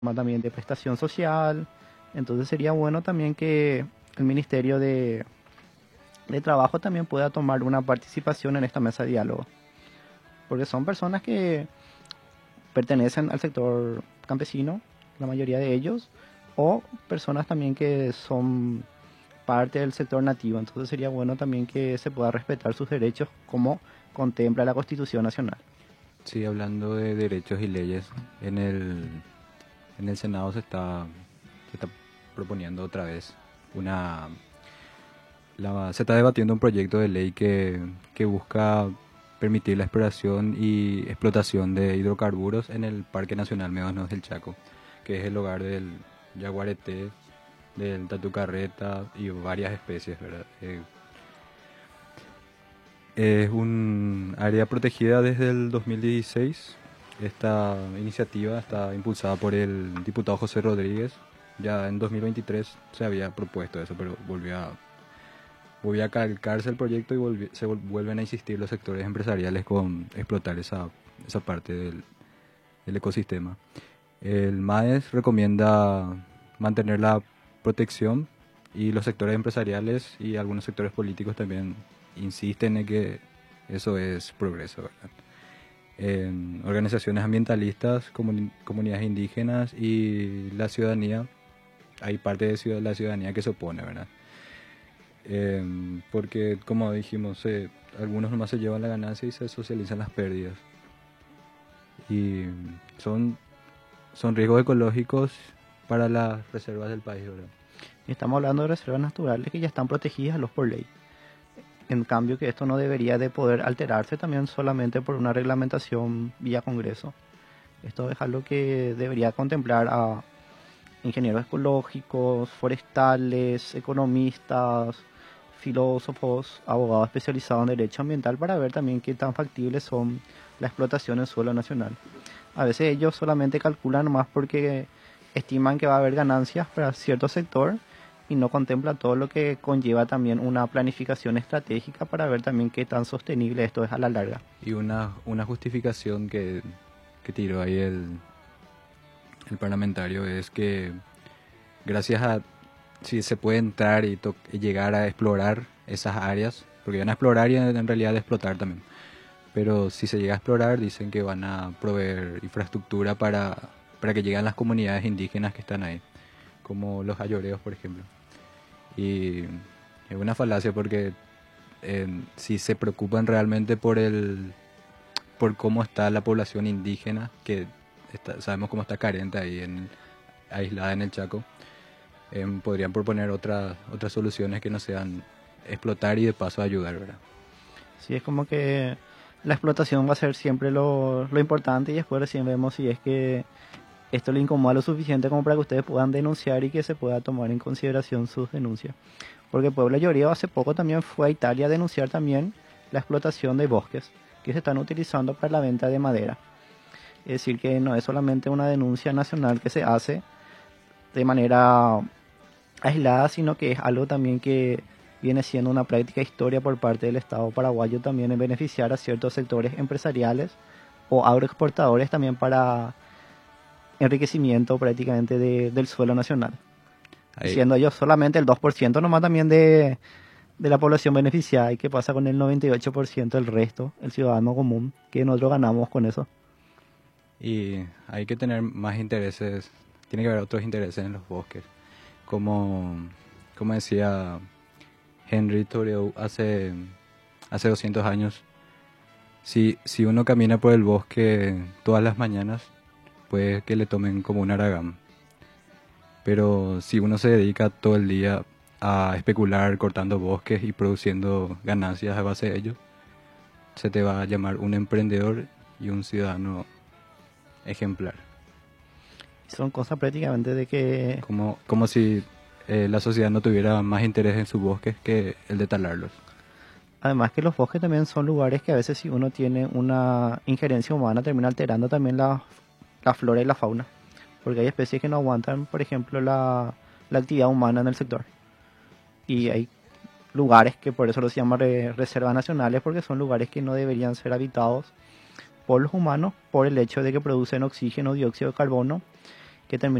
forma también de prestación social. Entonces sería bueno también que el Ministerio de Trabajo también pueda tomar una participación en esta mesa de diálogo, porque son personas que pertenecen al sector campesino, la mayoría de ellos, o personas también que son parte del sector nativo. Entonces sería bueno también que se pueda respetar sus derechos como contempla la Constitución Nacional. Sí, hablando de derechos y leyes, en el Senado se está proponiendo otra vez una... se está debatiendo un proyecto de ley que busca permitir la exploración y explotación de hidrocarburos en el Parque Nacional Médanos del Chaco, que es el hogar del yaguareté, del tatucarreta y varias especies, ¿verdad? Es un área protegida desde el 2016. Esta iniciativa está impulsada por el diputado José Rodríguez. Ya en 2023 se había propuesto eso, pero volvió a calcarse el proyecto y vuelven a insistir los sectores empresariales con explotar esa parte del ecosistema. El MAES recomienda mantener la protección y los sectores empresariales y algunos sectores políticos también insisten en que eso es progreso, ¿verdad? En organizaciones ambientalistas, comunidades indígenas y la ciudadanía, hay parte de la ciudadanía que se opone, ¿verdad? Porque, como dijimos, algunos nomás se llevan la ganancia y se socializan las pérdidas. Y son, son riesgos ecológicos para las reservas del país, ¿verdad? Estamos hablando de reservas naturales que ya están protegidas los por ley. En cambio, que esto no debería de poder alterarse también solamente por una reglamentación vía Congreso. Esto es algo que debería contemplar a ingenieros ecológicos, forestales, economistas, filósofos, abogados especializados en derecho ambiental para ver también qué tan factibles son la explotación en suelo nacional. A veces ellos solamente calculan más porque estiman que va a haber ganancias para cierto sector y no contemplan todo lo que conlleva también una planificación estratégica para ver también qué tan sostenible esto es a la larga. Y una justificación que tiró ahí el parlamentario es que gracias a si se puede entrar y llegar a explorar esas áreas, porque van a explorar y en realidad explotar también, pero si se llega a explorar dicen que van a proveer infraestructura para que lleguen las comunidades indígenas que están ahí, como los ayoreos, por ejemplo. Y es una falacia porque si se preocupan realmente por cómo está la población indígena, que sabemos cómo está carente ahí aislada en el Chaco, podrían proponer otras soluciones que no sean explotar y de paso ayudar, ¿verdad? Sí, es como que la explotación va a ser siempre lo importante y después recién vemos si es que esto le incomoda lo suficiente como para que ustedes puedan denunciar y que se pueda tomar en consideración sus denuncias. Porque Puebla Llorio hace poco también fue a Italia a denunciar también la explotación de bosques que se están utilizando para la venta de madera. Es decir, que no es solamente una denuncia nacional que se hace de manera aislada, sino que es algo también que viene siendo una práctica historia por parte del Estado paraguayo también en beneficiar a ciertos sectores empresariales o agroexportadores también para enriquecimiento prácticamente del suelo nacional. Ahí, Siendo ellos solamente el 2% nomás también de la población beneficiada y qué pasa con el 98% del resto, el ciudadano común, que nosotros ganamos con eso. y hay que tener más intereses, tiene que haber otros intereses en los bosques, como, como decía Henry Thoreau hace 200 años, si uno camina por el bosque todas las mañanas, puede que le tomen como un haragán. Pero si uno se dedica todo el día a especular cortando bosques y produciendo ganancias a base de ello, se te va a llamar un emprendedor y un ciudadano ejemplar. Son cosas prácticamente de que, Como si la sociedad no tuviera más interés en sus bosques que el de talarlos. además que los bosques también son lugares que a veces si uno tiene una injerencia humana termina alterando también la flora y la fauna. Porque hay especies que no aguantan, por ejemplo, la actividad humana en el sector. Y hay lugares que por eso los llaman reservas nacionales, porque son lugares que no deberían ser habitados por los humanos por el hecho de que producen oxígeno, dióxido de carbono que termina